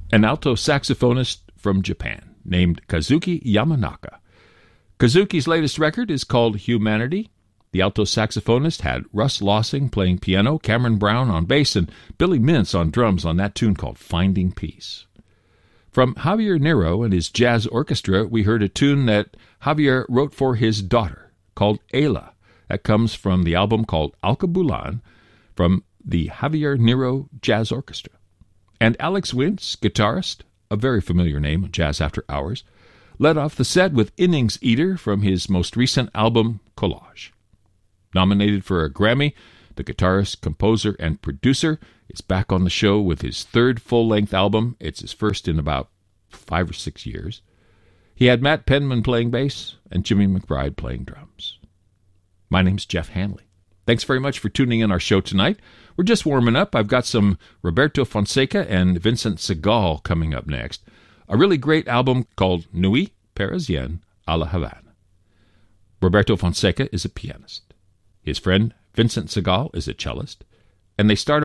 an alto saxophonist from Japan named Kazuki Yamanaka. Kazuki's latest record is called Humanity. The alto saxophonist had Russ Lossing playing piano, Cameron Brown on bass, and Billy Mintz on drums on that tune called Finding Peace. From Javier Nero and his jazz orchestra, we heard a tune that Javier wrote for his daughter called Ayla. That comes from the album called Alkebulan from the Javier Nero Jazz Orchestra. And Alex Wince, guitarist, a very familiar name on Jazz After Hours, led off the set with Innings Eater from his most recent album, Collage. Nominated for a Grammy, the guitarist, composer, and producer is back on the show with his third full-length album. It's his first in about 5 or 6 years. He had Matt Penman playing bass and Jimmy McBride playing drums. My name's Jeff Hanley. Thanks very much for tuning in our show tonight. We're just warming up. I've got some Roberto Fonseca and Vincent Segal coming up next. A really great album called Nuit Parisienne à la Havane. Roberto Fonseca is a pianist. His friend Vincent Segal is a cellist. And they start